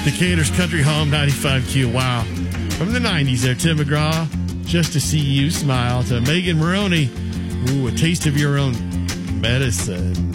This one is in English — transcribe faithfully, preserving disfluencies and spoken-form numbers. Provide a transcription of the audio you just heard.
Decatur's Country Home ninety-five Q. Wow. From the nineties there, Tim McGraw. Just to See You Smile. To Megan Maroney. Ooh, A Taste of Your Own Medicine.